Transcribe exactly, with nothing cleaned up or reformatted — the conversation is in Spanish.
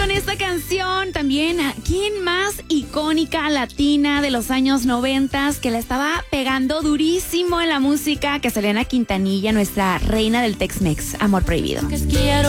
con esta canción también. ¿Quién más icónica latina de los años noventas que la estaba pegando durísimo en la música que Selena Quintanilla, nuestra reina del Tex-Mex? Amor Prohibido.